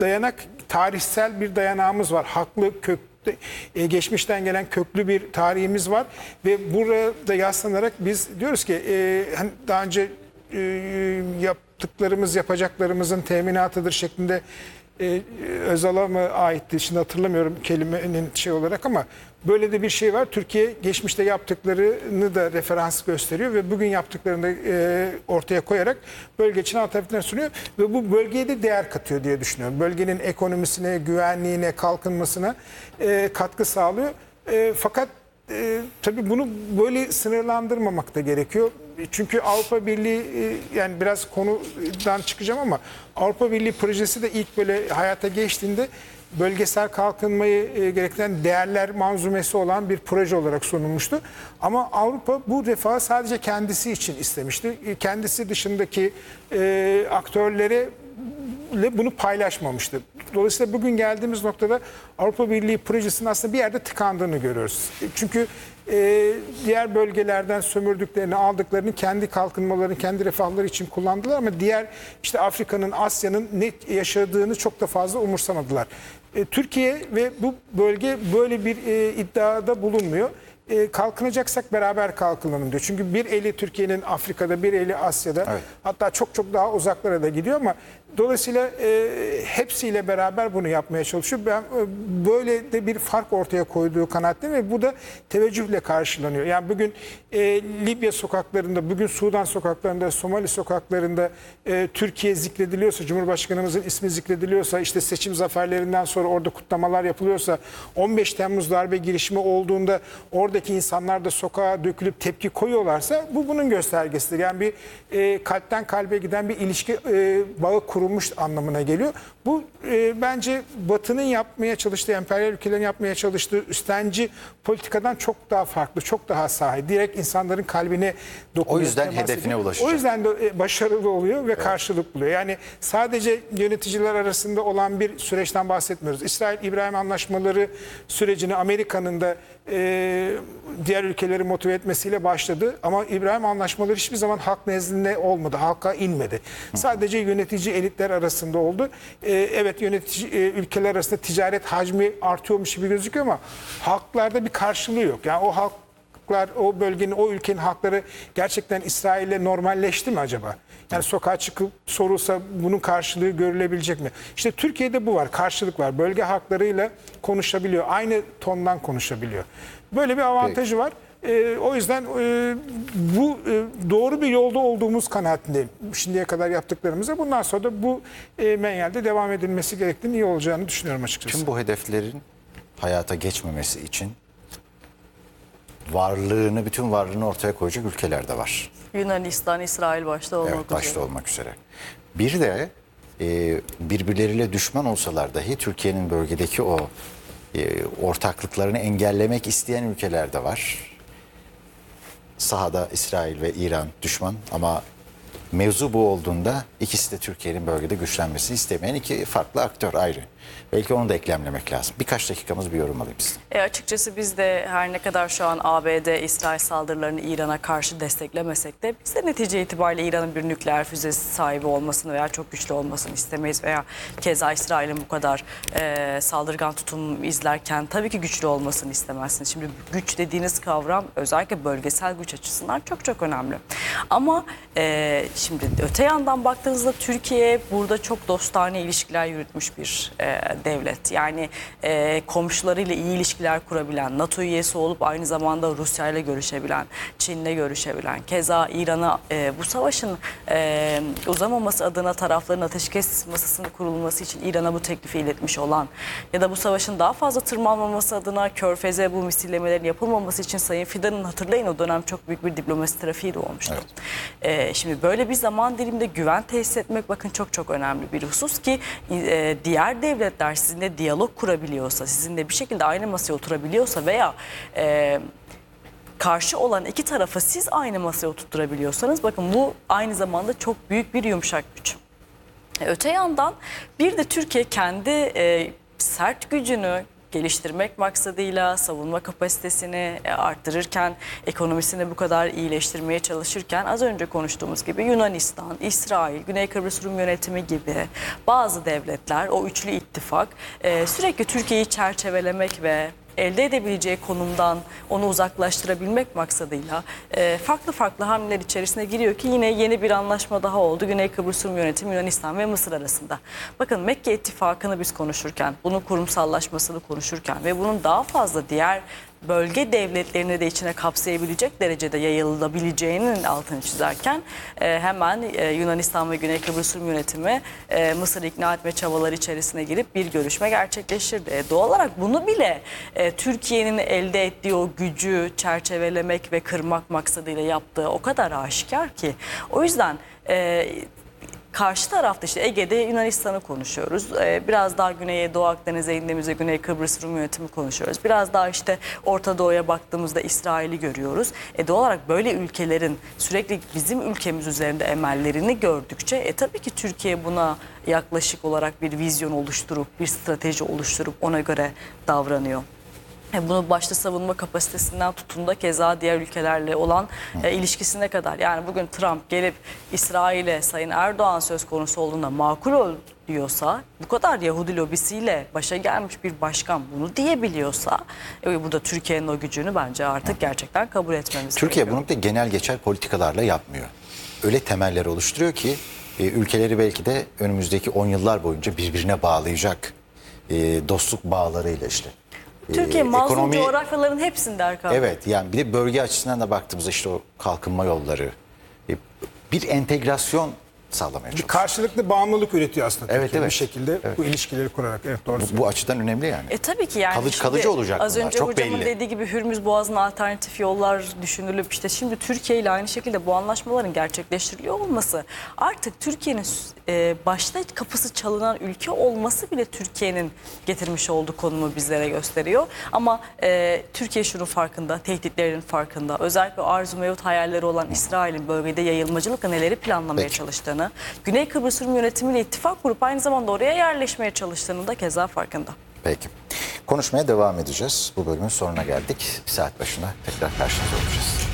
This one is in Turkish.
tarihsel bir dayanağımız var. Haklı, geçmişten gelen köklü bir tarihimiz var ve burada yaslanarak biz diyoruz ki hani daha önce yapacaklarımızın teminatıdır şeklinde Özal'a mı aitti? Şimdi hatırlamıyorum kelimenin olarak ama böyle de bir şey var. Türkiye geçmişte yaptıklarını da referans gösteriyor ve bugün yaptıklarını da ortaya koyarak bölge için alternatifler sunuyor ve bu bölgeye de değer katıyor diye düşünüyorum. Bölgenin ekonomisine, güvenliğine, kalkınmasına katkı sağlıyor. Fakat tabii bunu böyle sınırlandırmamak da gerekiyor. Çünkü Avrupa Birliği yani biraz konudan çıkacağım ama Avrupa Birliği projesi de ilk böyle hayata geçtiğinde bölgesel kalkınmayı gerektiren değerler manzumesi olan bir proje olarak sunulmuştu. Ama Avrupa bu defa sadece kendisi için istemişti. Kendisi dışındaki aktörlere bunu paylaşmamıştı. Dolayısıyla bugün geldiğimiz noktada Avrupa Birliği projesinin aslında bir yerde tıkandığını görüyoruz. Çünkü diğer bölgelerden sömürdüklerini, aldıklarını kendi kalkınmalarını, kendi refahları için kullandılar ama diğer işte Afrika'nın, Asya'nın ne yaşadığını çok da fazla umursamadılar. Türkiye ve bu bölge böyle bir iddiada bulunmuyor. Kalkınacaksak beraber kalkınalım diyor. Çünkü bir eli Türkiye'nin Afrika'da, bir eli Asya'da, evet. Hatta çok daha uzaklara da gidiyor ama dolayısıyla hepsiyle beraber bunu yapmaya çalışıyor. Ben böyle de bir fark ortaya koyduğu kanaatteyim ve bu da teveccühle karşılanıyor. Yani bugün Libya sokaklarında, bugün Sudan sokaklarında, Somali sokaklarında Türkiye zikrediliyorsa, Cumhurbaşkanımızın ismi zikrediliyorsa, işte seçim zaferlerinden sonra orada kutlamalar yapılıyorsa, 15 Temmuz darbe girişimi olduğunda oradaki insanlar da sokağa dökülüp tepki koyuyorlarsa bu bunun göstergesidir. Yani bir kalpten kalbe giden bir ilişki bağı kurulmuş anlamına geliyor. Bu bence Batı'nın yapmaya çalıştığı, emperyal ülkelerin yapmaya çalıştığı üstenci politikadan çok daha farklı, çok daha sahi. Direkt insanların kalbine dokunuyor. O yüzden hedefine ulaşacak. O yüzden de başarılı oluyor ve karşılık buluyor. Yani sadece yöneticiler arasında olan bir süreçten bahsetmiyoruz. İsrail-İbrahim anlaşmaları sürecini Amerika'nın da diğer ülkeleri motive etmesiyle başladı. Ama İbrahim anlaşmaları hiçbir zaman halk nezdinde olmadı. Halka inmedi. Sadece yönetici elitler arasında oldu. Evet, yönetici ülkeler arasında ticaret hacmi artıyormuş gibi gözüküyor ama halklarda bir karşılığı yok. Yani o halklar, o bölgenin, o ülkenin halkları gerçekten İsrail'le normalleşti mi acaba? Yani sokağa çıkıp sorulsa bunun karşılığı görülebilecek mi? İşte Türkiye'de bu var, karşılık var. Bölge halklarıyla konuşabiliyor, aynı tondan konuşabiliyor. Böyle bir avantajı var. O yüzden bu doğru bir yolda olduğumuz kanaatindeyim. Şimdiye kadar yaptıklarımıza bundan sonra da bu menyelde devam edilmesi gerektiğini, iyi olacağını düşünüyorum açıkçası. Tüm bu hedeflerin hayata geçmemesi için bütün varlığını ortaya koyacak ülkeler de var. Yunanistan, İsrail başta olmak üzere. Evet, başta olmak üzere. Bir de birbirleriyle düşman olsalar dahi Türkiye'nin bölgedeki o ortaklıklarını engellemek isteyen ülkeler de var. Sahada İsrail ve İran düşman ama mevzu bu olduğunda ikisi de Türkiye'nin bölgede güçlenmesini istemeyen iki farklı aktör ayrı. Belki onu da eklemlemek lazım. Birkaç dakikamız bir yorum alayım sizden. Açıkçası biz de her ne kadar şu an ABD, İsrail saldırılarını İran'a karşı desteklemesek de biz de netice itibariyle İran'ın bir nükleer füzesi sahibi olmasını veya çok güçlü olmasını istemeyiz veya keza İsrail'in bu kadar saldırgan tutum izlerken tabii ki güçlü olmasını istemezsiniz. Şimdi güç dediğiniz kavram özellikle bölgesel güç açısından çok önemli. Ama şimdi öte yandan baktığınızda Türkiye burada çok dostane ilişkiler yürütmüş bir devlet. Yani komşularıyla iyi ilişkiler kurabilen, NATO üyesi olup aynı zamanda Rusya ile görüşebilen, Çin'le görüşebilen, keza İran'a bu savaşın uzamaması adına tarafların ateşkes masasının kurulması için İran'a bu teklifi iletmiş olan ya da bu savaşın daha fazla tırmanmaması adına Körfez'e bu misillemelerin yapılmaması için Sayın Fidan'ın, hatırlayın, o dönem çok büyük bir diplomasi trafiği de olmuştu. Evet. Şimdi böyle bir zaman diliminde güven tesis etmek bakın çok önemli bir husus ki diğer devletler sizinle diyalog kurabiliyorsa, sizinle bir şekilde aynı masaya oturabiliyorsa veya karşı olan iki tarafa siz aynı masaya oturtturabiliyorsanız bakın bu aynı zamanda çok büyük bir yumuşak güç. Öte yandan bir de Türkiye kendi sert gücünü, geliştirmek maksadıyla savunma kapasitesini arttırırken, ekonomisini bu kadar iyileştirmeye çalışırken az önce konuştuğumuz gibi Yunanistan, İsrail, Güney Kıbrıs Rum yönetimi gibi bazı devletler, o üçlü ittifak sürekli Türkiye'yi çerçevelemek ve elde edebileceği konumdan onu uzaklaştırabilmek maksadıyla farklı farklı hamleler içerisine giriyor ki yine yeni bir anlaşma daha oldu. Güney Kıbrıs Rum Yönetimi Yunanistan ve Mısır arasında. Bakın Mekke İttifakı'nı biz konuşurken, bunun kurumsallaşmasını konuşurken ve bunun daha fazla diğer bölge devletlerini de içine kapsayabilecek derecede yayılabileceğinin altını çizerken hemen Yunanistan ve Güney Kıbrıs Rum Yönetimi Mısır'ı ikna etme çabaları içerisine girip bir görüşme gerçekleştirdi. Doğal olarak bunu bile Türkiye'nin elde ettiği o gücü çerçevelemek ve kırmak maksadıyla yaptığı o kadar aşikar ki. O yüzden karşı tarafta işte Ege'de Yunanistan'ı konuşuyoruz. Biraz daha güneye Doğu Akdeniz'e indiğimizde Güney Kıbrıs Rum yönetimi konuşuyoruz. Biraz daha işte Orta Doğu'ya baktığımızda İsrail'i görüyoruz. Doğal olarak böyle ülkelerin sürekli bizim ülkemiz üzerinde emellerini gördükçe tabii ki Türkiye buna yaklaşık olarak bir vizyon oluşturup, bir strateji oluşturup ona göre davranıyor. Bunu başta savunma kapasitesinden tutun da keza diğer ülkelerle olan ilişkisine kadar. Yani bugün Trump gelip İsrail'e Sayın Erdoğan söz konusu olduğunda makul ol diyorsa, bu kadar Yahudi lobisiyle başa gelmiş bir başkan bunu diyebiliyorsa, bu da Türkiye'nin o gücünü bence artık gerçekten kabul etmemiz Türkiye gerekiyor. bunu da genel geçer politikalarla yapmıyor. Öyle temeller oluşturuyor ki ülkeleri belki de önümüzdeki 10 yıllar boyunca birbirine bağlayacak dostluk bağlarıyla işte. Türkiye mazlum ekonomi- coğrafyaların hepsinde Erkan. Evet, yani bir de bölge açısından da baktığımızda işte o kalkınma yolları, bir entegrasyon sağlamaya Bir çalışıyor. karşılıklı bağımlılık üretiyor aslında Evet, Türkiye evet. bir şekilde bu ilişkileri kurarak. Evet, doğru Bu açıdan önemli yani. Tabii ki yani. Kalıcı- Şimdi kalıcı olacak az bunlar, önce çok hocamın belli. dediği gibi Hürmüz Boğazı'na alternatif yollar düşünülüp işte şimdi Türkiye ile aynı şekilde bu anlaşmaların gerçekleştiriliyor olması artık Türkiye'nin başta kapısı çalınan ülke olması bile Türkiye'nin getirmiş olduğu konumu bizlere gösteriyor. Ama Türkiye şunun farkında, tehditlerin farkında. Özellikle arzu mevcut hayalleri olan İsrail'in bölgede yayılmacılıkla neleri planlamaya Peki. çalıştığını, Güney Kıbrıs Rum yönetimiyle ittifak kurup aynı zamanda oraya yerleşmeye çalıştığını da keza farkında. Peki. Konuşmaya devam edeceğiz. Bu bölümün sonuna geldik. Bir saat başına tekrar karşınızda olacağız.